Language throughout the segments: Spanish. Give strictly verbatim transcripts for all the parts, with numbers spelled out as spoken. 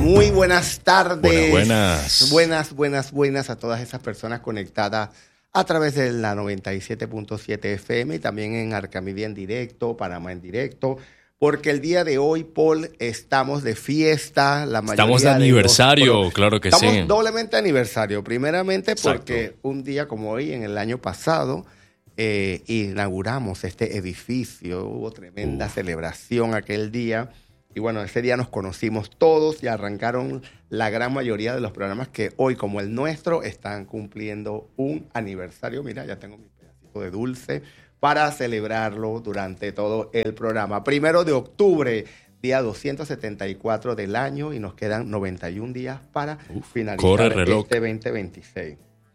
Muy buenas tardes. Buenas, buenas. Buenas, buenas, buenas a todas esas personas conectadas a través de la noventa y siete punto siete F M y también en Arcamedia en directo, Panamá en directo. Porque el día de hoy, Paul, estamos de fiesta. La mayoría estamos de aniversario, de los, claro que estamos sí. Estamos doblemente aniversario. Primeramente porque Exacto. un día como hoy, en el año pasado, eh, inauguramos este edificio. Hubo tremenda Uf. celebración aquel día. Y bueno, ese día nos conocimos todos y arrancaron la gran mayoría de los programas que hoy, como el nuestro, están cumpliendo un aniversario. Mira, ya tengo mi pedacito de dulce para celebrarlo durante todo el programa. Primero de octubre, día doscientos setenta y cuatro del año, y nos quedan noventa y un días para Uf, finalizar este veinte veintiséis.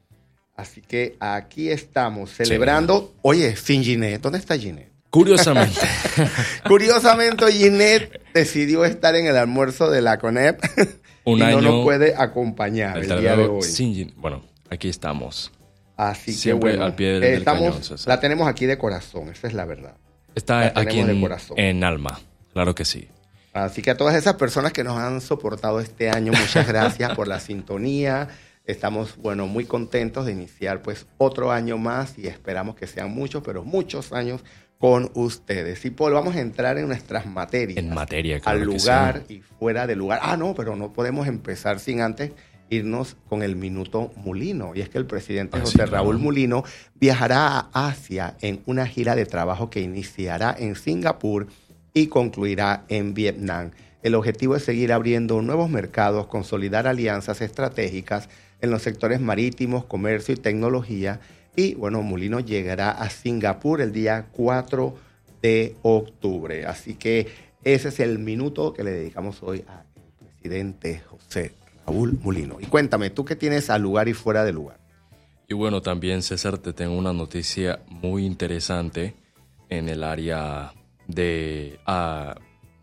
Así que aquí estamos celebrando. Sí. Oye, sin Ginette, ¿dónde está Ginette? Curiosamente. Curiosamente, Ginette decidió estar en el almuerzo de la CONEP Un y año no nos puede acompañar el día de hoy. Sin, bueno, aquí estamos. Así Siempre que bueno, al pie del, eh, estamos, del cañón, César. La tenemos aquí de corazón, esa es la verdad. Está aquí en, en alma, claro que sí. Así que a todas esas personas que nos han soportado este año, muchas gracias por la sintonía. Estamos, bueno, muy contentos de iniciar pues otro año más y esperamos que sean muchos, pero muchos años con ustedes. Y Paul, vamos a entrar en nuestras materias. En materia, claro. Al lugar sí. y fuera del lugar. Ah, no, pero no podemos empezar sin antes irnos con el Minuto Mulino. Y es que el presidente ah, José sí, Raúl claro. Mulino viajará a Asia en una gira de trabajo que iniciará en Singapur y concluirá en Vietnam. El objetivo es seguir abriendo nuevos mercados, consolidar alianzas estratégicas en los sectores marítimos, comercio y tecnología. Y bueno, Mulino llegará a Singapur el día cuatro de octubre. Así que ese es el minuto que le dedicamos hoy al presidente José Raúl Mulino. Y cuéntame, ¿tú qué tienes al lugar y fuera de lugar? Y bueno, también, César, te tengo una noticia muy interesante en el área de... Uh,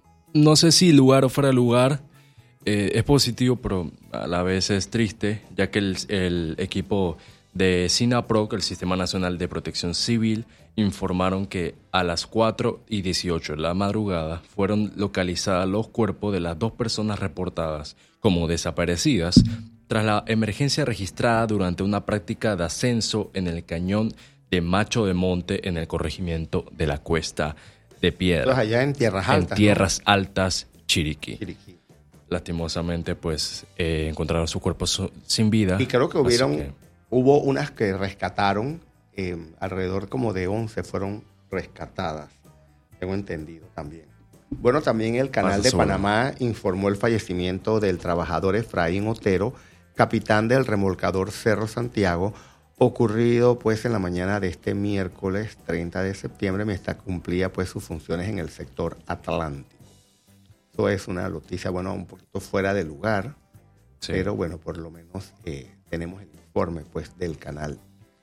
no sé si lugar o fuera de lugar. Eh, es positivo, pero a la vez es triste, ya que el, el equipo de SINAPROC, el Sistema Nacional de Protección Civil, informaron que a las cuatro y dieciocho de la madrugada fueron localizados los cuerpos de las dos personas reportadas como desaparecidas tras la emergencia registrada durante una práctica de ascenso en el cañón de Macho de Monte en el corregimiento de la Cuesta de Piedra. Entonces allá en Tierras Altas. En Tierras ¿no? Altas, Chiriquí. Chiriquí. Lastimosamente, pues, eh, encontraron sus cuerpos sin vida. Y creo que hubieron, que... hubo unas que rescataron, eh, alrededor como de once fueron rescatadas, tengo entendido también. Bueno, también el Canal de Panamá informó el fallecimiento del trabajador Efraín Otero, capitán del remolcador Cerro Santiago, ocurrido pues en la mañana de este miércoles treinta de septiembre, mientras cumplía pues sus funciones en el sector Atlántico. Eso es una noticia, bueno, un poquito fuera de lugar, sí. pero bueno, por lo menos eh, tenemos el informe pues del canal.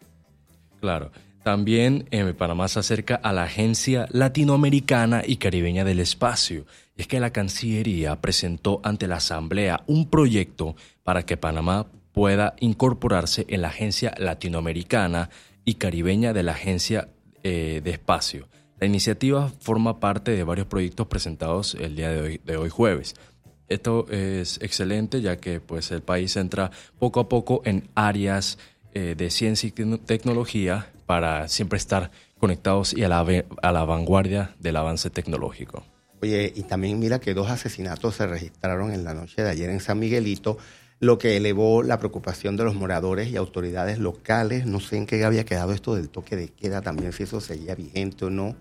Claro. También eh, Panamá se acerca a la Agencia Latinoamericana y Caribeña del Espacio. Y es que la Cancillería presentó ante la Asamblea un proyecto para que Panamá pueda incorporarse en la Agencia Latinoamericana y Caribeña de la Agencia eh, de Espacio. La iniciativa forma parte de varios proyectos presentados el día de hoy, de hoy jueves. Esto es excelente ya que pues, el país entra poco a poco en áreas eh, de ciencia y te- tecnología para siempre estar conectados y a la, a la vanguardia del avance tecnológico. Oye, y también mira que dos asesinatos se registraron en la noche de ayer en San Miguelito, lo que elevó la preocupación de los moradores y autoridades locales. No sé en qué había quedado esto del toque de queda, también si eso seguía vigente o no.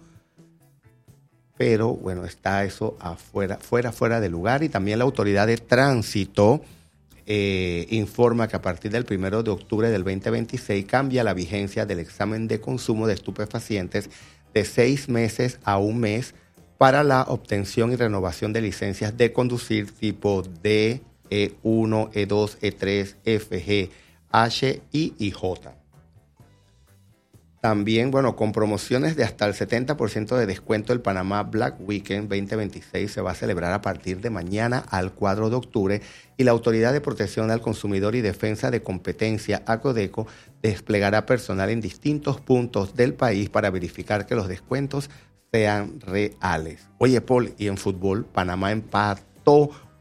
Pero bueno, está eso afuera, fuera, fuera de lugar. Y también la autoridad de tránsito eh, informa que a partir del primero de octubre del veinte veintiséis cambia la vigencia del examen de consumo de estupefacientes de seis meses a un mes para la obtención y renovación de licencias de conducir tipo D, E uno, E dos, E tres, F, G, H, I y J. También, bueno, con promociones de hasta el setenta por ciento de descuento, el Panamá Black Weekend veinte veintiséis se va a celebrar a partir de mañana al cuatro de octubre y la Autoridad de Protección al Consumidor y Defensa de Competencia, ACODECO, desplegará personal en distintos puntos del país para verificar que los descuentos sean reales. Oye, Paul, y en fútbol, Panamá empató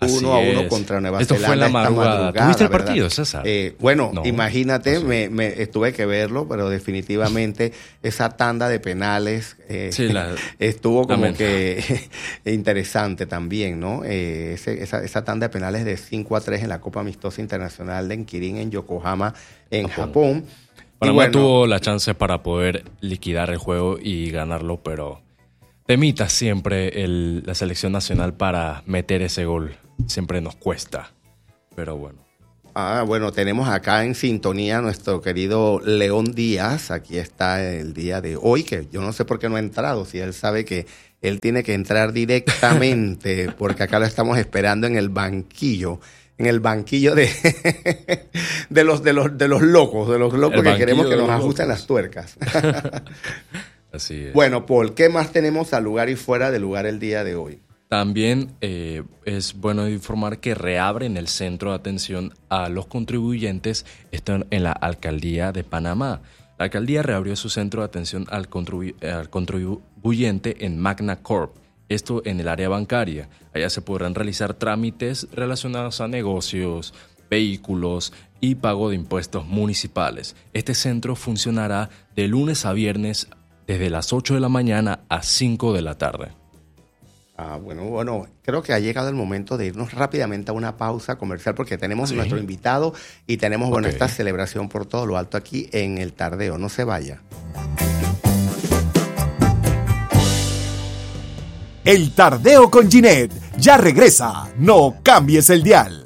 uno a uno contra Nueva Esto Zelanda. Fue en la madrugada. madrugada. ¿Tuviste el ¿verdad? partido, César? Eh, bueno, no, imagínate, no me, me tuve que verlo, pero definitivamente esa tanda de penales eh, sí, la, estuvo como que interesante también, ¿no? Eh, ese, esa, esa tanda de penales de cinco a tres en la Copa Amistosa Internacional de Kirin en Yokohama, en Japón. Japón. Panamá bueno, tuvo la chance para poder liquidar el juego y ganarlo, pero temita siempre el, la selección nacional para meter ese gol. Siempre nos cuesta, pero bueno. Ah, bueno, tenemos acá en sintonía a nuestro querido León Díaz. Aquí está el día de hoy, que yo no sé por qué no ha entrado, si él sabe que él tiene que entrar directamente, porque acá lo estamos esperando en el banquillo. En el banquillo de, de, los, de, los, de los locos, de los locos que queremos que nos ajusten las tuercas. Así es. Bueno, Paul, ¿qué más tenemos al lugar y fuera del lugar el día de hoy? También eh, es bueno informar que reabren el centro de atención a los contribuyentes, esto en la Alcaldía de Panamá. La Alcaldía reabrió su centro de atención al, contribu- al contribuyente en Magna Corp, esto en el área bancaria. Allá se podrán realizar trámites relacionados a negocios, vehículos y pago de impuestos municipales. Este centro funcionará de lunes a viernes desde las ocho de la mañana a cinco de la tarde. Ah, bueno, bueno, creo que ha llegado el momento de irnos rápidamente a una pausa comercial porque tenemos ¿Sí? nuestro invitado y tenemos, bueno, okay. esta celebración por todo lo alto aquí en el Tardeo. No se vaya. El Tardeo con Ginette ya regresa. No cambies el dial.